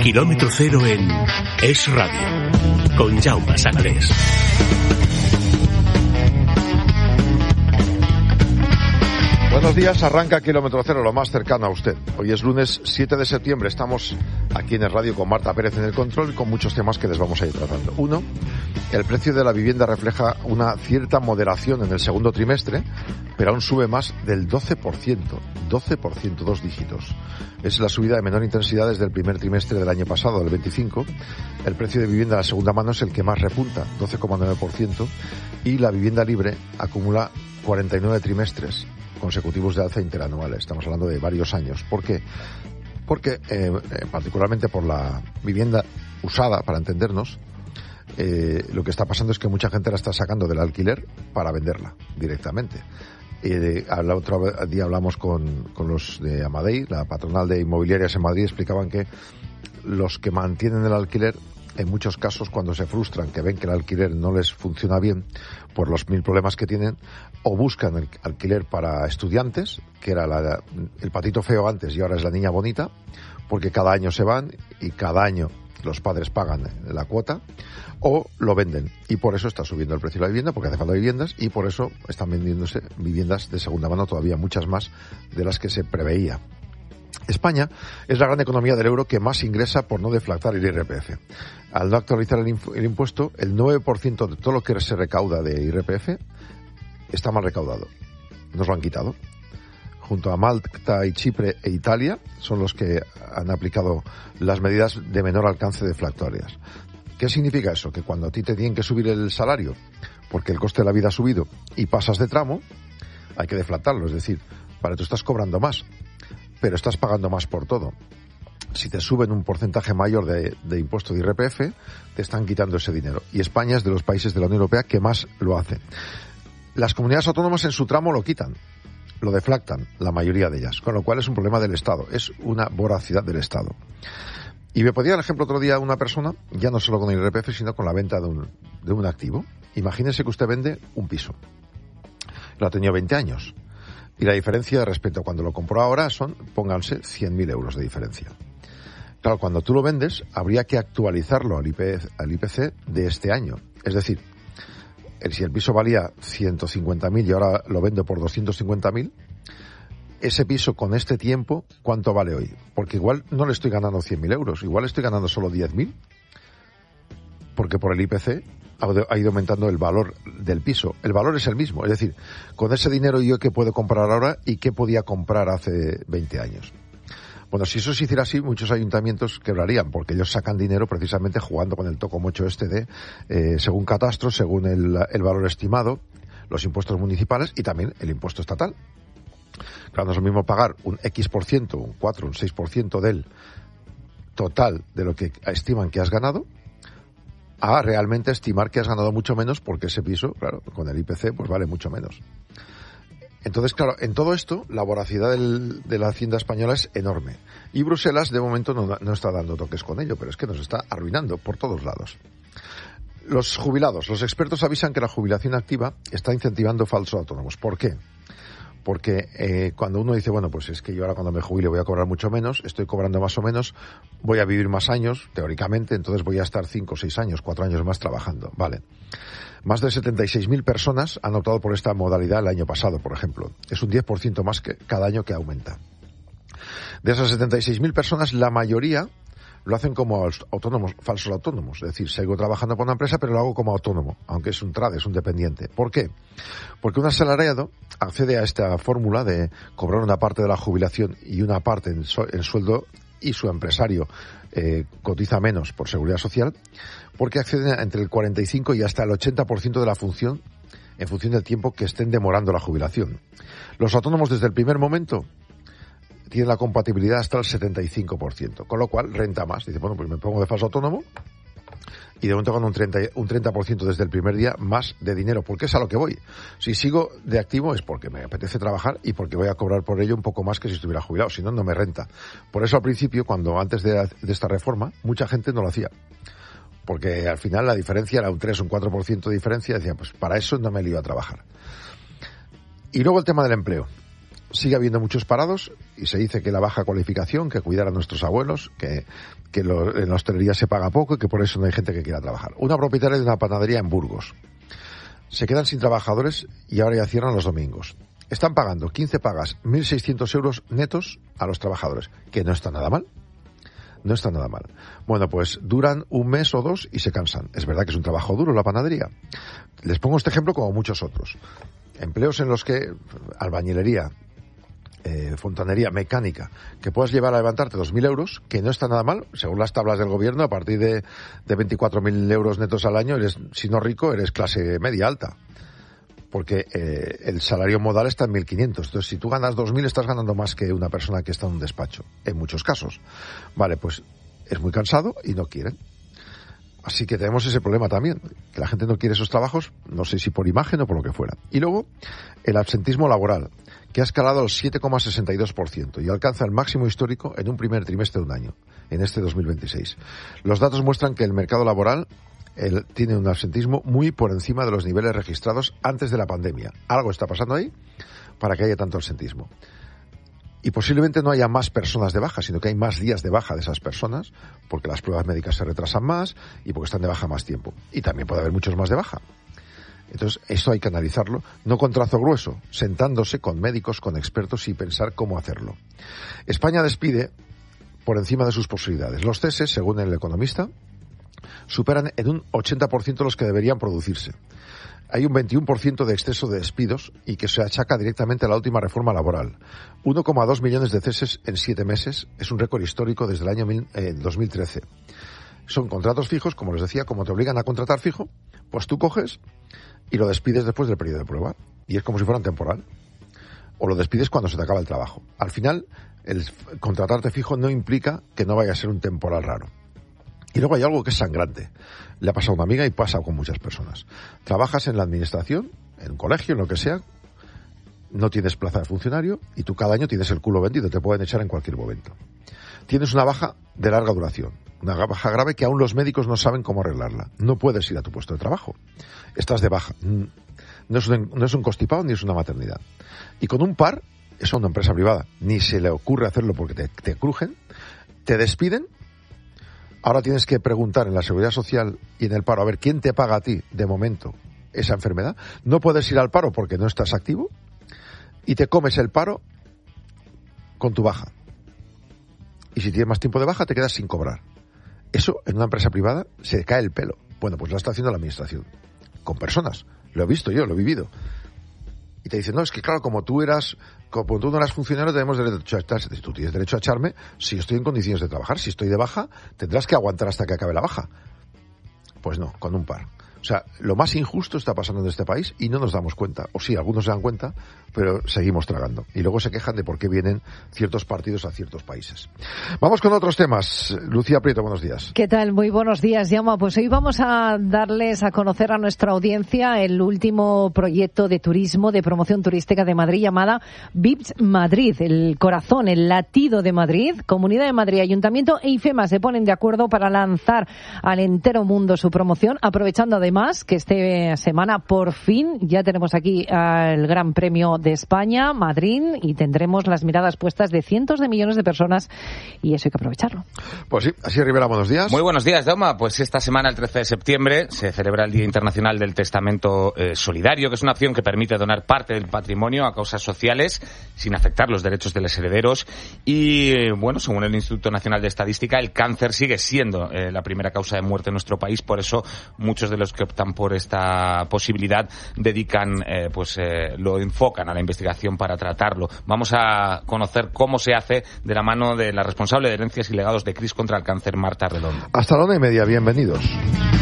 Kilómetro Cero en Es Radio, con Jaume Sagalés. Buenos días, arranca Kilómetro Cero, lo más cercano a usted. Hoy es lunes 7 de septiembre, estamos aquí en el radio con Marta Pérez en el control y con muchos temas que les vamos a ir tratando. Uno, el precio de la vivienda refleja una cierta moderación en el segundo trimestre, pero aún sube más del 12%, 2 dígitos. Es la subida de menor intensidad desde el primer trimestre del año pasado, del 25. El precio de vivienda de la segunda mano es el que más repunta, 12,9%, y la vivienda libre acumula 49 trimestres consecutivos de alza interanual. Estamos hablando de varios años. ¿Por qué? Porque, particularmente por la vivienda usada, para entendernos, lo que está pasando es que mucha gente la está sacando del alquiler para venderla directamente. El otro día hablamos con los de Amadei, la patronal de inmobiliarias en Madrid, explicaban que los que mantienen el alquiler, en muchos casos, cuando se frustran, que ven que el alquiler no les funciona bien por los 1000 problemas que tienen, o buscan el alquiler para estudiantes, que era el patito feo antes y ahora es la niña bonita, porque cada año se van y cada año los padres pagan la cuota, o lo venden. Y por eso está subiendo el precio de la vivienda, porque hace falta viviendas, y por eso están vendiéndose viviendas de segunda mano, todavía muchas más de las que se preveía. España es la gran economía del euro que más ingresa por no deflactar el IRPF. Al no actualizar el impuesto, el 9% de todo lo que se recauda de IRPF está mal recaudado. Nos lo han quitado. Junto a Malta y Chipre e Italia son los que han aplicado las medidas de menor alcance deflactorias. ¿Qué significa eso? Que cuando a ti te tienen que subir el salario porque el coste de la vida ha subido y pasas de tramo, hay que deflactarlo. Es decir, para tú estás cobrando más, pero estás pagando más por todo. Si te suben un porcentaje mayor de impuesto de IRPF, te están quitando ese dinero. Y España es de los países de la Unión Europea que más lo hace. Las comunidades autónomas en su tramo lo quitan, lo deflactan, la mayoría de ellas, con lo cual es un problema del Estado, es una voracidad del Estado. Y me podía dar ejemplo otro día una persona, ya no solo con el IRPF, sino con la venta de un activo. Imagínese que usted vende un piso. Lo ha tenido 20 años. Y la diferencia respecto a cuando lo compró ahora son, pónganse, 100.000 euros de diferencia. Claro, cuando tú lo vendes, habría que actualizarlo al IPC de este año. Es decir, si el piso valía 150.000 y ahora lo vendo por 250.000, ese piso con este tiempo, ¿cuánto vale hoy? Porque igual no le estoy ganando 100.000 euros, igual estoy ganando solo 10.000, porque por el IPC ha ido aumentando el valor del piso. El valor es el mismo, es decir, con ese dinero yo qué puedo comprar ahora y qué podía comprar hace 20 años. Bueno, si eso se hiciera así, muchos ayuntamientos quebrarían, porque ellos sacan dinero precisamente jugando con el tocomocho según catastro, según el valor estimado, los impuestos municipales y también el impuesto estatal. Claro, no es lo mismo pagar un X%, un 4, un 6% del total de lo que estiman que has ganado, a realmente estimar que has ganado mucho menos, porque ese piso, claro, con el IPC, pues vale mucho menos. Entonces, claro, en todo esto, la voracidad de la Hacienda española es enorme. Y Bruselas, de momento, no está dando toques con ello, pero es que nos está arruinando por todos lados. Los jubilados, los expertos avisan que la jubilación activa está incentivando falsos autónomos. ¿Por qué? Porque cuando uno dice, bueno, pues es que yo ahora cuando me jubile voy a cobrar mucho menos, estoy cobrando más o menos, voy a vivir más años, teóricamente, entonces voy a estar 5, 6 años, 4 años más trabajando. Vale. Más de 76.000 personas han optado por esta modalidad el año pasado, por ejemplo. Es un 10% más que cada año que aumenta. De esas 76.000 personas, la mayoría lo hacen como autónomos, falsos autónomos. Es decir, sigo trabajando para una empresa, pero lo hago como autónomo, aunque es un trade, es un dependiente. ¿Por qué? Porque un asalariado accede a esta fórmula de cobrar una parte de la jubilación y una parte en sueldo, y su empresario cotiza menos por seguridad social, porque acceden entre el 45 y hasta el 80% de la función, en función del tiempo que estén demorando la jubilación. Los autónomos desde el primer momento tienen la compatibilidad hasta el 75%, con lo cual renta más. Dice, bueno, pues me pongo de falso autónomo y de momento gano un 30% desde el primer día más de dinero, porque es a lo que voy. Si sigo de activo es porque me apetece trabajar y porque voy a cobrar por ello un poco más que si estuviera jubilado, si no, no me renta. Por eso al principio, antes de esta reforma, mucha gente no lo hacía, porque al final la diferencia era un 3 o un 4% de diferencia, decía, pues para eso no me lío a trabajar. Y luego el tema del empleo. sigue habiendo muchos parados y se dice que la baja cualificación, que cuidar a nuestros abuelos, que en la hostelería se paga poco y que por eso no hay gente que quiera trabajar. Una propietaria de una panadería en Burgos. Se quedan sin trabajadores y ahora ya cierran los domingos. Están pagando 15 pagas, 1.600 euros netos a los trabajadores, que no está nada mal. No está nada mal. Bueno, pues duran un mes o dos y se cansan. Es verdad que es un trabajo duro la panadería. Les pongo este ejemplo como muchos otros. Empleos en los que albañilería, fontanería, mecánica, que puedas llevar a levantarte 2.000 euros, que no está nada mal, según las tablas del gobierno, a partir de 24.000 euros netos al año, eres, si no rico, eres clase media alta. Porque el salario modal está en 1.500. Entonces, si tú ganas 2.000, estás ganando más que una persona que está en un despacho, en muchos casos. Vale, pues es muy cansado y no quieren. Así que tenemos ese problema también, que la gente no quiere esos trabajos, no sé si por imagen o por lo que fuera. Y luego, el absentismo laboral, que ha escalado al 7,62% y alcanza el máximo histórico en un primer trimestre de un año, en este 2026. Los datos muestran que el mercado laboral tiene un absentismo muy por encima de los niveles registrados antes de la pandemia. Algo está pasando ahí para que haya tanto absentismo. Y posiblemente no haya más personas de baja, sino que hay más días de baja de esas personas, porque las pruebas médicas se retrasan más y porque están de baja más tiempo. Y también puede haber muchos más de baja. Entonces, eso hay que analizarlo, no con trazo grueso, sentándose con médicos, con expertos y pensar cómo hacerlo. España despide por encima de sus posibilidades. Los ceses, según El Economista, superan en un 80% los que deberían producirse. Hay un 21% de exceso de despidos y que se achaca directamente a la última reforma laboral. 1,2 millones de ceses en 7 meses es un récord histórico desde el año 2013. Son contratos fijos, como les decía, como te obligan a contratar fijo, pues tú coges y lo despides después del periodo de prueba. Y es como si fuera un temporal. O lo despides cuando se te acaba el trabajo. Al final, el contratarte fijo no implica que no vaya a ser un temporal raro. Y luego hay algo que es sangrante. Le ha pasado a una amiga y pasa con muchas personas. Trabajas en la administración, en un colegio, en lo que sea, no tienes plaza de funcionario y tú cada año tienes el culo vendido, te pueden echar en cualquier momento. Tienes una baja de larga duración, una baja grave que aún los médicos no saben cómo arreglarla. No puedes ir a tu puesto de trabajo. Estás de baja. No es un constipado ni es una maternidad. Y con un par, eso a una empresa privada, ni se le ocurre hacerlo porque te crujen, te despiden. Ahora tienes que preguntar en la Seguridad Social y en el paro, a ver, ¿quién te paga a ti, de momento, esa enfermedad? No puedes ir al paro porque no estás activo y te comes el paro con tu baja. Y si tienes más tiempo de baja, te quedas sin cobrar. Eso, en una empresa privada, se cae el pelo. Bueno, pues lo está haciendo la administración. Con personas. Lo he visto yo, lo he vivido. Y te dicen, no, es que claro, como tú no eras funcionario, tenemos derecho a echarte. Tú tienes derecho a echarme si estoy en condiciones de trabajar. Si estoy de baja, tendrás que aguantar hasta que acabe la baja. Pues no, con un par. O sea, lo más injusto está pasando en este país y no nos damos cuenta. O sí, algunos se dan cuenta, pero seguimos tragando. Y luego se quejan de por qué vienen ciertos partidos a ciertos países. Vamos con otros temas. Lucía Prieto, buenos días. ¿Qué tal? Muy buenos días, Jaume. Pues hoy vamos a darles a conocer a nuestra audiencia el último proyecto de turismo, de promoción turística de Madrid llamada VIPS Madrid, el corazón, el latido de Madrid. Comunidad de Madrid, Ayuntamiento e IFEMA se ponen de acuerdo para lanzar al entero mundo su promoción, aprovechando además que esta semana por fin ya tenemos aquí el Gran Premio de España, Madrid, y tendremos las miradas puestas de cientos de millones de personas y eso hay que aprovecharlo. Pues sí, así Rivera, buenos días. Muy buenos días, Jaume. Pues esta semana, el 13 de septiembre, se celebra el Día Internacional del Testamento Solidario, que es una acción que permite donar parte del patrimonio a causas sociales sin afectar los derechos de los herederos. Y bueno, según el Instituto Nacional de Estadística, el cáncer sigue siendo la primera causa de muerte en nuestro país. Por eso muchos de los que optan por esta posibilidad lo enfocan a la investigación para tratarlo. Vamos a conocer cómo se hace de la mano de la responsable de Herencias y Legados de CRIS contra el Cáncer, Marta Redondo. Hasta la 1:30, bienvenidos.